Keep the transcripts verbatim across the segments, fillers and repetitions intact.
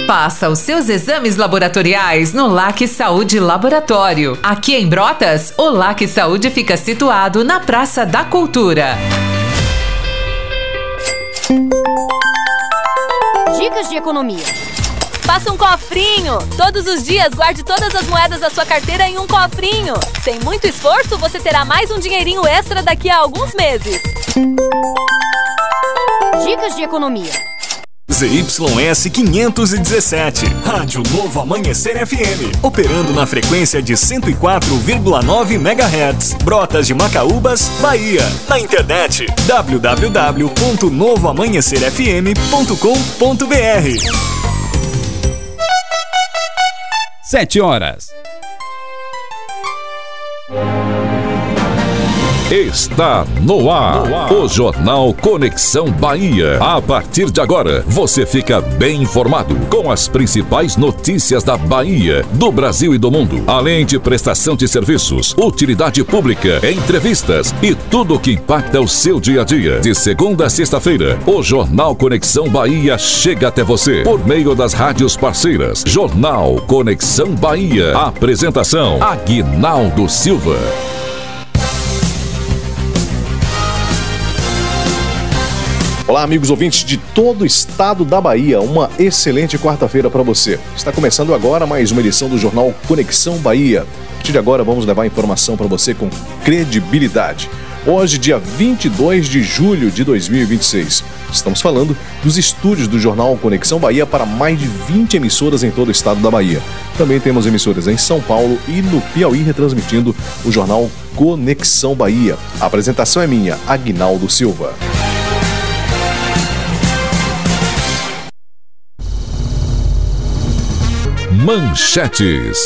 Faça os seus exames laboratoriais no Lac Saúde Laboratório. Aqui em Brotas, o Lac Saúde fica situado na Praça da Cultura. Dicas de economia. Faça um cofrinho! Todos os dias, guarde todas as moedas da sua carteira em um cofrinho. Sem muito esforço, você terá mais um dinheirinho extra daqui a alguns meses. Dicas de economia. Z Y S quinhentos e dezessete, Rádio Novo Amanhecer F M, operando na frequência de cento e quatro vírgula nove megahertz, Brotas de Macaúbas, Bahia. Na internet, w w w ponto novo amanhecer f m ponto com ponto b r. Sete horas. Está no ar, no ar o Jornal Conexão Bahia. A partir de agora, você fica bem informado com as principais notícias da Bahia, do Brasil e do mundo, além de prestação de serviços, utilidade pública, entrevistas e tudo o que impacta o seu dia a dia. De segunda a sexta-feira, o Jornal Conexão Bahia chega até você por meio das rádios parceiras. Jornal Conexão Bahia. Apresentação: Aguinaldo Silva. Olá, amigos ouvintes de todo o estado da Bahia, uma excelente quarta-feira para você. Está começando agora mais uma edição do Jornal Conexão Bahia. A partir de agora vamos levar informação para você com credibilidade. Hoje, dia vinte e dois de julho de dois mil e vinte e seis, estamos falando dos estúdios do Jornal Conexão Bahia para mais de vinte emissoras em todo o estado da Bahia. Também temos emissoras em São Paulo e no Piauí retransmitindo o Jornal Conexão Bahia. A apresentação é minha, Aguinaldo Silva. Manchetes.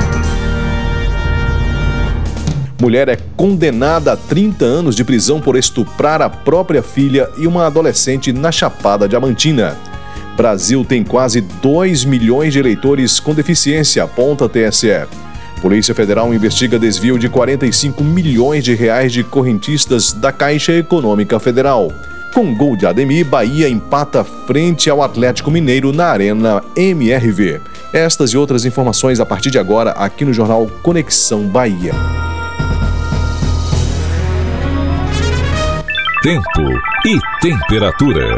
Mulher é condenada a trinta anos de prisão por estuprar a própria filha e uma adolescente na Chapada Diamantina. Brasil tem quase dois milhões de eleitores com deficiência, aponta T S E. Polícia Federal investiga desvio de quarenta e cinco milhões de reais de correntistas da Caixa Econômica Federal. Com gol de Ademir, Bahia empata frente ao Atlético Mineiro na Arena M R V. Estas e outras informações a partir de agora aqui no Jornal Conexão Bahia. Tempo e temperatura.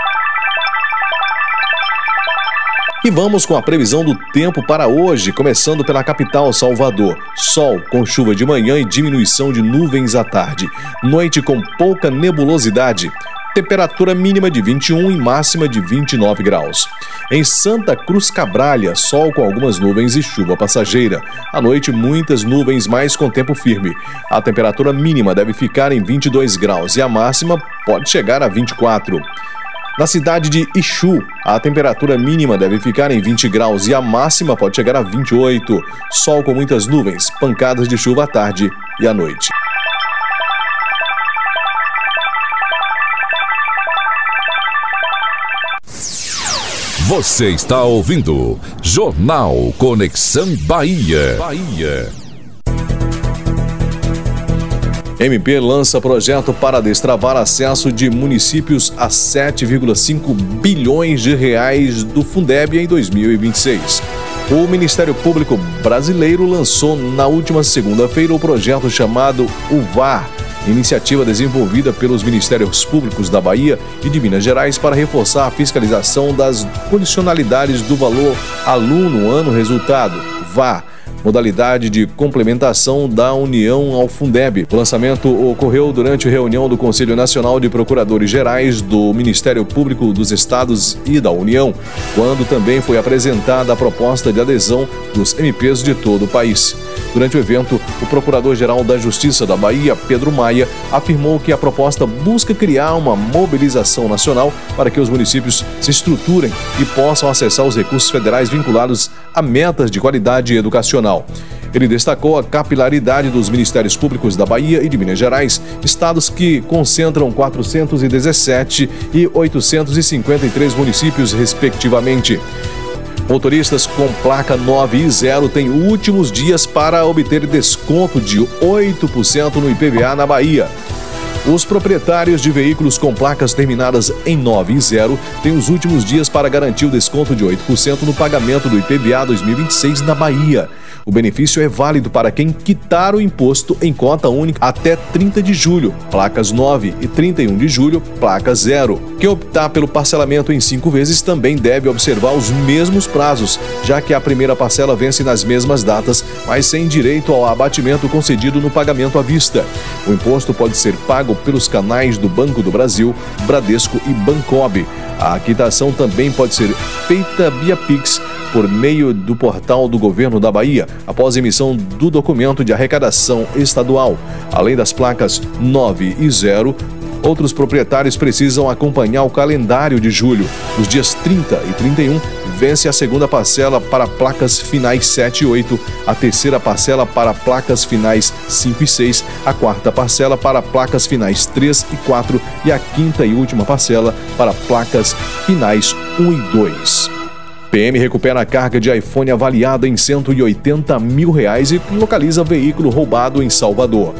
E vamos com a previsão do tempo para hoje, começando pela capital, Salvador. Sol com chuva de manhã e diminuição de nuvens à tarde. Noite com pouca nebulosidade. Temperatura mínima de vinte e um e máxima de vinte e nove graus. Em Santa Cruz Cabralha, sol com algumas nuvens e chuva passageira. À noite, muitas nuvens, mas com tempo firme. A temperatura mínima deve ficar em vinte e dois graus e a máxima pode chegar a vinte e quatro. Na cidade de Ixu, a temperatura mínima deve ficar em vinte graus e a máxima pode chegar a vinte e oito. Sol com muitas nuvens, pancadas de chuva à tarde e à noite. Você está ouvindo Jornal Conexão Bahia. Bahia. M P lança projeto para destravar acesso de municípios a sete vírgula cinco bilhões de reais do Fundeb em dois mil e vinte e seis. O Ministério Público Brasileiro lançou na última segunda-feira o projeto chamado U V A R, iniciativa desenvolvida pelos Ministérios Públicos da Bahia e de Minas Gerais para reforçar a fiscalização das condicionalidades do valor aluno ano resultado, V A R, modalidade de complementação da União ao Fundeb. O lançamento ocorreu durante a reunião do Conselho Nacional de Procuradores Gerais do Ministério Público dos Estados e da União, quando também foi apresentada a proposta de adesão dos M Ps de todo o país. Durante o evento, o Procurador-Geral da Justiça da Bahia, Pedro Maia, afirmou que a proposta busca criar uma mobilização nacional para que os municípios se estruturem e possam acessar os recursos federais vinculados a metas de qualidade educacional. Ele destacou a capilaridade dos Ministérios Públicos da Bahia e de Minas Gerais, estados que concentram quatrocentos e dezessete e oitocentos e cinquenta e três municípios, respectivamente. Motoristas com placa nove e zero têm últimos dias para obter desconto de oito por cento no I P V A na Bahia. Os proprietários de veículos com placas terminadas em nove e zero têm os últimos dias para garantir o desconto de oito por cento no pagamento do I P V A dois mil e vinte e seis na Bahia. O benefício é válido para quem quitar o imposto em cota única até trinta de julho, placas nove, e trinta e um de julho, placa zero. Quem optar pelo parcelamento em cinco vezes também deve observar os mesmos prazos, já que a primeira parcela vence nas mesmas datas, mas sem direito ao abatimento concedido no pagamento à vista. O imposto pode ser pago pelos canais do Banco do Brasil, Bradesco e Bancob. A quitação também pode ser feita via Pix, por meio do portal do Governo da Bahia, após a emissão do documento de arrecadação estadual. Além das placas nove e zero, outros proprietários precisam acompanhar o calendário de julho. Nos dias trinta e trinta e um, vence a segunda parcela para placas finais sete e oito, a terceira parcela para placas finais cinco e seis, a quarta parcela para placas finais três e quatro e a quinta e última parcela para placas finais um e dois. P M recupera a carga de iPhone avaliada em cento e oitenta mil reais e localiza veículo roubado em Salvador.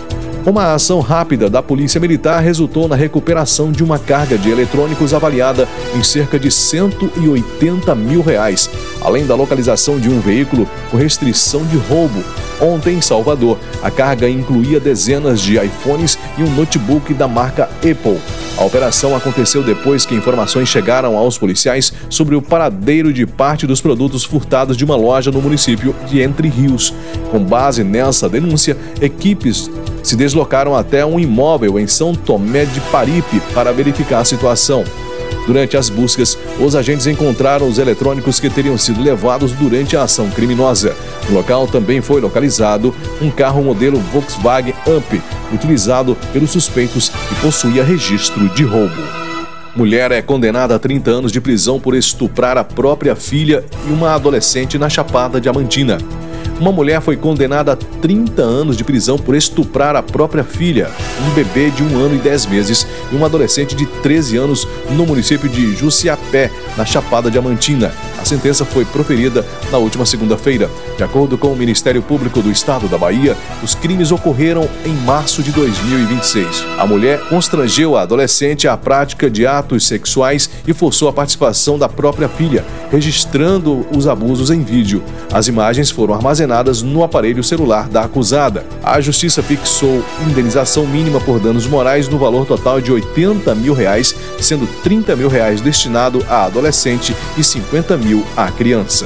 Uma ação rápida da Polícia Militar resultou na recuperação de uma carga de eletrônicos avaliada em cerca de cento e oitenta mil reais, além da localização de um veículo com restrição de roubo. Ontem, em Salvador, a carga incluía dezenas de iPhones e um notebook da marca Apple. A operação aconteceu depois que informações chegaram aos policiais sobre o paradeiro de parte dos produtos furtados de uma loja no município de Entre Rios. Com base nessa denúncia, equipes se deslocaram até um imóvel em São Tomé de Paripe para verificar a situação. Durante as buscas, os agentes encontraram os eletrônicos que teriam sido levados durante a ação criminosa. No local também foi localizado um carro modelo Volkswagen Up, utilizado pelos suspeitos e possuía registro de roubo. Mulher é condenada a trinta anos de prisão por estuprar a própria filha e uma adolescente na Chapada Diamantina. Uma mulher foi condenada a trinta anos de prisão por estuprar a própria filha, um bebê de um ano e dez meses e um adolescente de treze anos no município de Jussiapé, na Chapada Diamantina. A sentença foi proferida na última segunda-feira. De acordo com o Ministério Público do Estado da Bahia, os crimes ocorreram em março de dois mil e vinte e seis. A mulher constrangeu a adolescente à prática de atos sexuais e forçou a participação da própria filha, registrando os abusos em vídeo. As imagens foram armazenadas no aparelho celular da acusada. A Justiça fixou indenização mínima por danos morais no valor total de oitenta mil reais, sendo trinta mil reais destinado à adolescente e cinquenta mil à criança.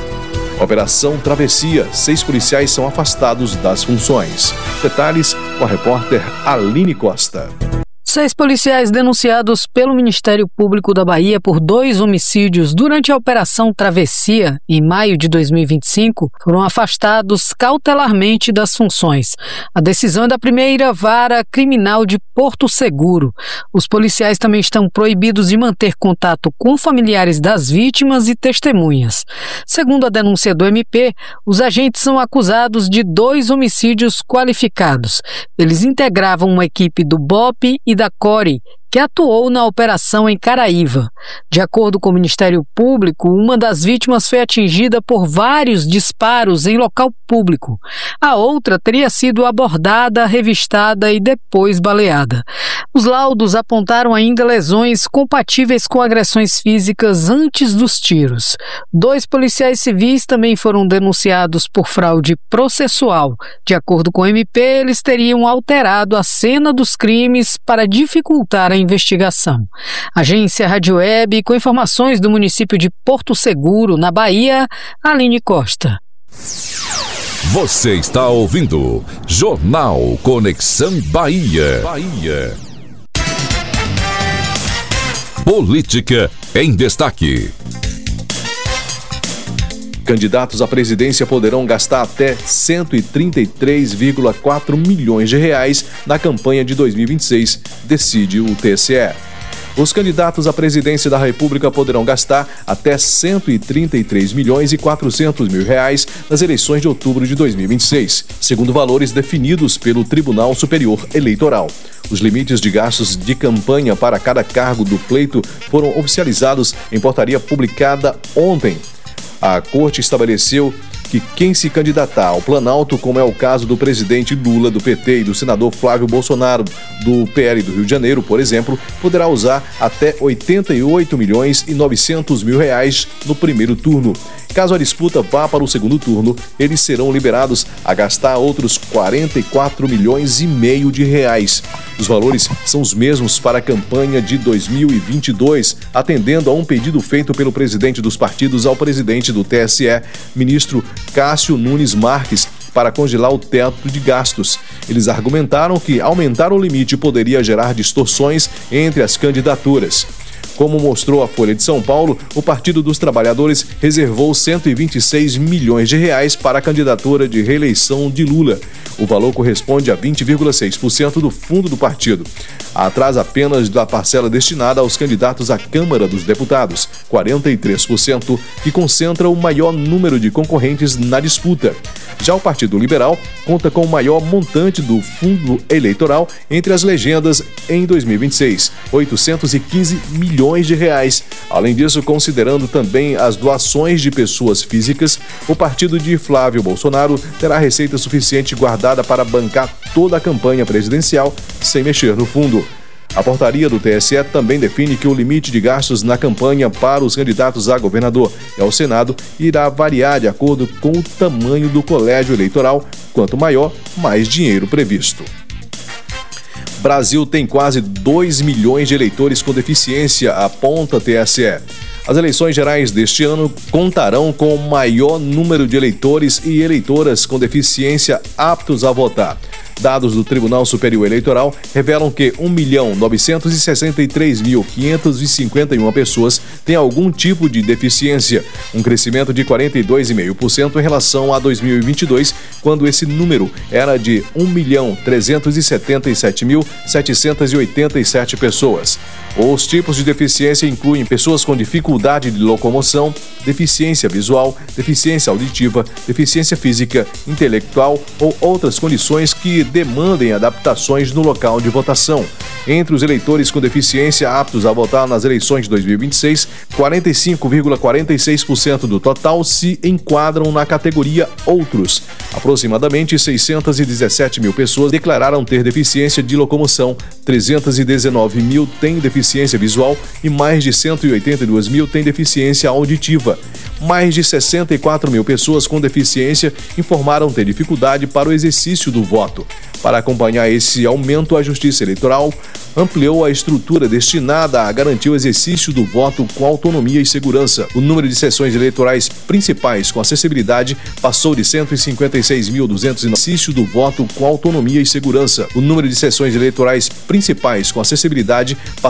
Operação Travessia. Seis policiais são afastados das funções. Detalhes com a repórter Aline Costa. Seis policiais denunciados pelo Ministério Público da Bahia por dois homicídios durante a Operação Travessia, em maio de dois mil e vinte e cinco, foram afastados cautelarmente das funções. A decisão é da primeira vara criminal de Porto Seguro. Os policiais também estão proibidos de manter contato com familiares das vítimas e testemunhas. Segundo a denúncia do M P, os agentes são acusados de dois homicídios qualificados. Eles integravam uma equipe do B O P e da Core, que atuou na operação em Caraíva. De acordo com o Ministério Público, uma das vítimas foi atingida por vários disparos em local público. A outra teria sido abordada, revistada e depois baleada. Os laudos apontaram ainda lesões compatíveis com agressões físicas antes dos tiros. Dois policiais civis também foram denunciados por fraude processual. De acordo com o M P, eles teriam alterado a cena dos crimes para dificultar a investigação. Agência Rádio Web, com informações do município de Porto Seguro, na Bahia, Aline Costa. Você está ouvindo Jornal Conexão Bahia. Bahia. Política em destaque. Candidatos à presidência poderão gastar até cento e trinta e três vírgula quatro milhões de reais na campanha de dois mil e vinte e seis, decide o T S E. Os candidatos à presidência da República poderão gastar até cento e trinta e três milhões e quatrocentos mil reais nas eleições de outubro de dois mil e vinte e seis, segundo valores definidos pelo Tribunal Superior Eleitoral. Os limites de gastos de campanha para cada cargo do pleito foram oficializados em portaria publicada ontem. A Corte estabeleceu que quem se candidatar ao Planalto, como é o caso do presidente Lula do P T e do senador Flávio Bolsonaro do P L do Rio de Janeiro, por exemplo, poderá usar até oitenta e oito milhões e novecentos mil reais no primeiro turno. Caso a disputa vá para o segundo turno, eles serão liberados a gastar outros quarenta e quatro milhões e meio de reais. Os valores são os mesmos para a campanha de dois mil e vinte e dois, atendendo a um pedido feito pelo presidente dos partidos ao presidente do T S E, ministro Cássio Nunes Marques, para congelar o teto de gastos. Eles argumentaram que aumentar o limite poderia gerar distorções entre as candidaturas. Como mostrou a Folha de São Paulo, o Partido dos Trabalhadores reservou cento e vinte e seis milhões de reais para a candidatura de reeleição de Lula. O valor corresponde a vinte vírgula seis por cento do fundo do partido, atrás apenas da parcela destinada aos candidatos à Câmara dos Deputados, quarenta e três por cento, que concentra o maior número de concorrentes na disputa. Já o Partido Liberal conta com o maior montante do fundo eleitoral entre as legendas em dois mil e vinte e seis, oitocentos e quinze milhões de reais. Além disso, considerando também as doações de pessoas físicas, o partido de Flávio Bolsonaro terá receita suficiente guardada para bancar toda a campanha presidencial sem mexer no fundo. A portaria do T S E também define que o limite de gastos na campanha para os candidatos a governador e ao Senado irá variar de acordo com o tamanho do colégio eleitoral. Quanto maior, mais dinheiro previsto. Brasil tem quase dois milhões de eleitores com deficiência, aponta T S E. As eleições gerais deste ano contarão com o maior número de eleitores e eleitoras com deficiência aptos a votar. Dados do Tribunal Superior Eleitoral revelam que um milhão novecentos e sessenta e três mil quinhentas e cinquenta e uma pessoas têm algum tipo de deficiência, um crescimento de quarenta e dois vírgula cinco por cento em relação a dois mil e vinte e dois, quando esse número era de um milhão trezentos e setenta e sete mil setecentas e oitenta e sete pessoas. Os tipos de deficiência incluem pessoas com dificuldade de locomoção, deficiência visual, deficiência auditiva, deficiência física, intelectual ou outras condições que demandem adaptações no local de votação. Entre os eleitores com deficiência aptos a votar nas eleições de dois mil e vinte e seis, quarenta e cinco vírgula quarenta e seis por cento do total se enquadram na categoria Outros. Aproximadamente seiscentas e dezessete mil pessoas declararam ter deficiência de locomoção, trezentas e dezenove mil têm deficiência visual e mais de cento e oitenta e duas mil têm deficiência auditiva. Mais de sessenta e quatro mil pessoas com deficiência informaram ter dificuldade para o exercício do voto. Para acompanhar esse aumento, a Justiça Eleitoral ampliou a estrutura destinada a garantir o exercício do voto com autonomia e segurança. O número de sessões eleitorais principais com acessibilidade passou de cento e cinquenta e seis mil duzentos e nove exercício do voto com autonomia e segurança. O número de sessões eleitorais principais com acessibilidade